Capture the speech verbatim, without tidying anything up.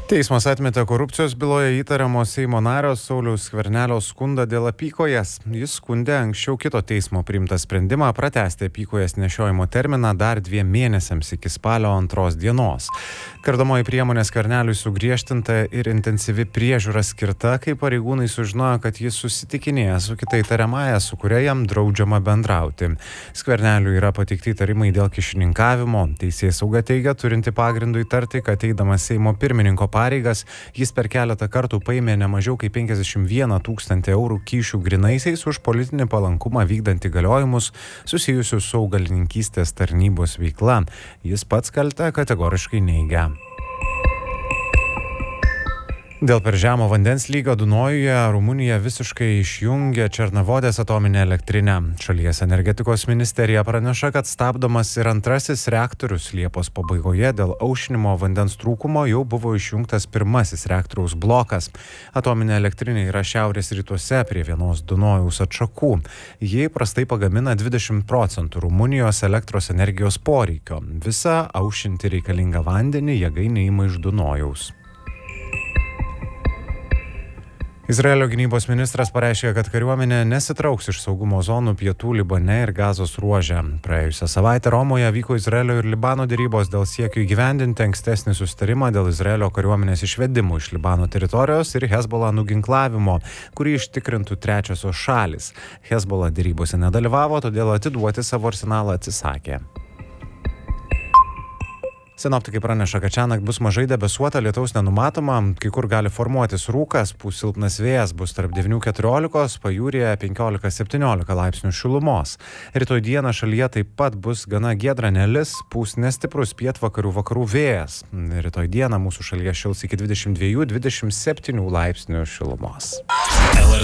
Teismas atmetė korupcijos byloje įtariamo Seimo nario Sauliaus Skvernelio skundą dėl apykojes. Jis skundė anksčiau kito teismo priimtą sprendimą pratęsti apykojes nešiojimo terminą dar dviem mėnesiams iki spalio antros dienos. Kardomoji priemonė Skverneliui sugriežtinta ir intensyvi priežiūra skirta, kai pareigūnai sužinojo, kad jis susitikinėja su kita įtariamąja, su kuria jam draudžiama bendrauti. Skverneliui yra pateikti įtarimai dėl kyšininkavimo. Teisėsauga teigia, turinti pagrindų įtarti, kad eidamas Seimo pirmininko pareigas, jis per keletą kartų paėmė ne mažiau kaip penkiasdešimt vieną tūkstantį eurų kyšių grynaisiais už politinį palankumą vykdant įgaliojimus susijusius su augalininkystės tarnybos veikla. Jis pats kaltę kategoriškai neigia. Dėl per žemo vandens lygio Dunojuje Rumunija visiškai išjungė Černavodės atominę elektrinę. Šalies energetikos ministerija praneša, kad stabdomas ir antrasis reaktorius. Liepos pabaigoje dėl aušinimo vandens trūkumo jau buvo išjungtas pirmasis reaktoriaus blokas. Atominė elektrinė yra šiaurės rytuose prie vienos Dunojaus atšakų. Ji prastai pagamina dvidešimt procentų Rumunijos elektros energijos poreikio. Visą aušinti reikalingą vandenį jėgainė ima iš Dunojaus. Izraelio gynybos ministras pareiškė, kad kariuomenė nesitrauks iš saugumo zonų pietų Libane ir Gazos ruože. Praėjusią savaitę Romoje vyko Izraelio ir Libano derybos dėl siekio įgyvendinti ankstesnį susitarimą dėl Izraelio kariuomenės išvedimų iš Libano teritorijos ir Hezbollah nuginklavimo, kurį ištikrintų trečiosios šalys. Hezbollah derybose nedalyvavo, todėl atiduoti savo arsenalą atsisakė. Sinoptikai praneša, kad šiąnakt bus mažai debesuota, lietaus nenumatoma, kai kur gali formuotis rūkas, pūs silpnas vėjas, bus tarp devynių keturiolikos, pajūryje penkiolika septyniolika laipsnių šilumos. Rytoj dieną šalyje taip pat bus gana giedra, nelis, pūs nestiprus pietvakarių vakarų vėjas. Rytoj dieną mūsų šalyje šils iki dvidešimt dviejų dvidešimt septynių laipsnių šilumos.